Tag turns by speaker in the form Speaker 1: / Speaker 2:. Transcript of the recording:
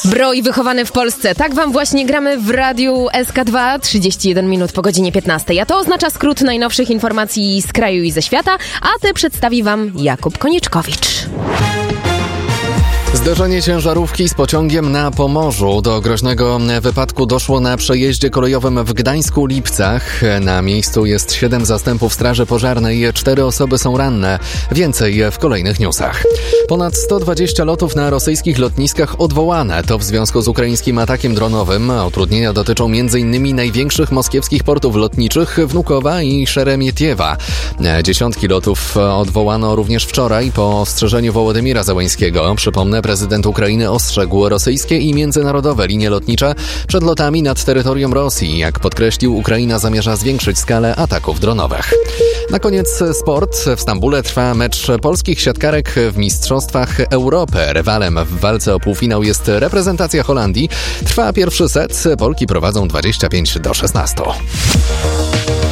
Speaker 1: Broj wychowany w Polsce. Tak wam właśnie gramy w radiu SK2, 31 minut po godzinie 15. A to oznacza skrót najnowszych informacji z kraju i ze świata, a te przedstawi wam Jakub Konieczkowicz.
Speaker 2: Zderzenie ciężarówki z pociągiem na Pomorzu. Do groźnego wypadku doszło na przejeździe kolejowym w Gdańsku-Lipcach. Na miejscu jest 7 zastępów straży pożarnej, 4 osoby są ranne. Więcej w kolejnych newsach. Ponad 120 lotów na rosyjskich lotniskach odwołane. To w związku z ukraińskim atakiem dronowym. Utrudnienia dotyczą m.in. największych moskiewskich portów lotniczych Wnukowa i Szeremietiewa. Dziesiątki lotów odwołano również wczoraj po ostrzeżeniu Wołodymira Zełenskiego. Przypomnę, prezydent Ukrainy ostrzegł rosyjskie i międzynarodowe linie lotnicze przed lotami nad terytorium Rosji. Jak podkreślił, Ukraina zamierza zwiększyć skalę ataków dronowych. Na koniec sport. W Stambule trwa mecz polskich siatkarek w Mistrzostwach Europy. Rywalem w walce o półfinał jest reprezentacja Holandii. Trwa pierwszy set. Polki prowadzą 25-16.